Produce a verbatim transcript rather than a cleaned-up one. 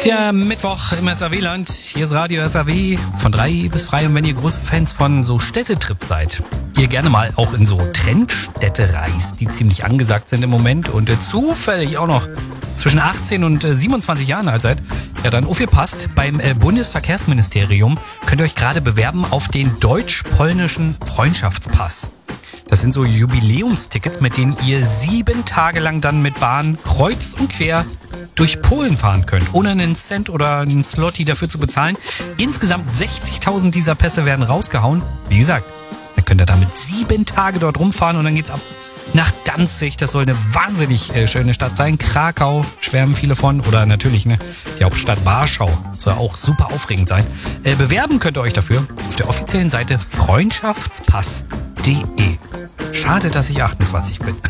Tja, Mittwoch im S A W-Land. Hier ist Radio S A W von drei bis frei. Und wenn ihr große Fans von so Städtetrips seid, ihr gerne mal auch in so Trendstädte reist, die ziemlich angesagt sind im Moment und äh, zufällig auch noch zwischen achtzehn und äh, siebenundzwanzig Jahren alt seid, ja dann aufgepasst, beim äh, Bundesverkehrsministerium könnt ihr euch gerade bewerben auf den deutsch-polnischen Freundschaftspass. Das sind so Jubiläumstickets, mit denen ihr sieben Tage lang dann mit Bahn kreuz und quer durch Polen fahren könnt, ohne einen Cent oder einen Zloty dafür zu bezahlen. Insgesamt sechzigtausend dieser Pässe werden rausgehauen. Wie gesagt, dann könnt ihr damit sieben Tage dort rumfahren und dann geht's ab nach Danzig. Das soll eine wahnsinnig äh, schöne Stadt sein. Krakau schwärmen viele von. Oder natürlich ne, die Hauptstadt Warschau. Soll auch super aufregend sein. Äh, bewerben könnt ihr euch dafür auf der offiziellen Seite freundschaftspass punkt de. Schade, dass ich achtundzwanzig bin.